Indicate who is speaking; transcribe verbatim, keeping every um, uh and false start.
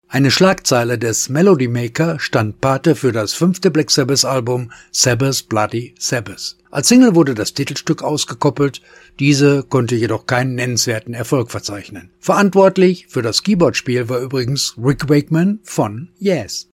Speaker 1: Eine Schlagzeile des Melody Maker stand Pate für das fünfte Black Sabbath-Album Sabbath Bloody Sabbath. Als Single wurde das Titelstück ausgekoppelt, diese konnte jedoch keinen nennenswerten Erfolg verzeichnen. Verantwortlich für das Keyboardspiel war übrigens Rick Wakeman von Yes.